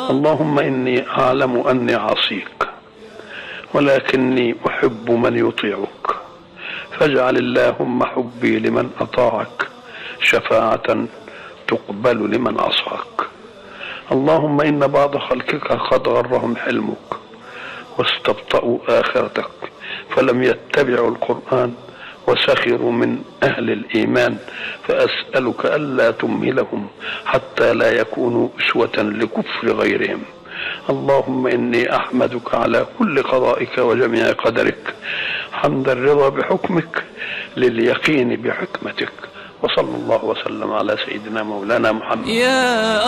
اللهم إني أعلم أني عصيك ولكني أحب من يطيعك، فاجعل اللهم حبي لمن أطاعك شفاعة تقبل لمن عصاك. اللهم إن بعض خلقك قد غرهم حلمك واستبطأوا آخرتك فلم يتبعوا القرآن وسخروا من أهل الإيمان، فأسألك ألا تمهلهم حتى لا يكونوا أسوة لكفر غيرهم. اللهم إني أحمدك على كل قضائك وجميع قدرك، حمد الرضا بحكمك لليقين بحكمتك. وصلى الله وسلم على سيدنا مولانا محمد.